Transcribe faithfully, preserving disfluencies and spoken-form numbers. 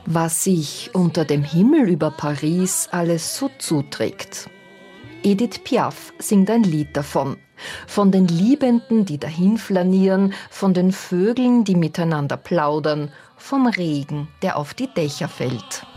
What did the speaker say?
was sich unter dem Himmel über Paris alles so zuträgt. Edith Piaf singt ein Lied davon. Von den Liebenden, die dahinflanieren, von den Vögeln, die miteinander plaudern, vom Regen, der auf die Dächer fällt.